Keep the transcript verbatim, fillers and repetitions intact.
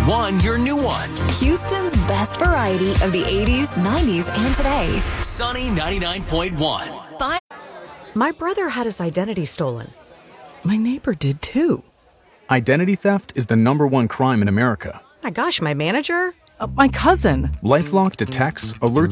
one, your new one. Houston's best variety of the eighties, nineties, and today. Sunny ninety-nine point one. Bye. My brother had his identity stolen. My neighbor did too. Identity theft is the number one crime in America. My gosh, my manager? Uh, my cousin. LifeLock detects, alerts